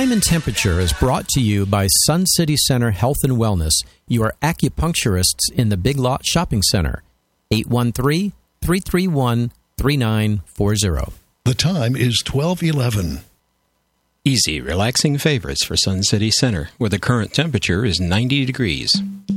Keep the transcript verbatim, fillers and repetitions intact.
Time and Temperature is brought to you by Sun City Center Health and Wellness, your acupuncturists in the Big Lot Shopping Center. eight one three, three three one, three nine four zero. The time is twelve eleven. Easy, relaxing favorites for Sun City Center, where the current temperature is ninety degrees.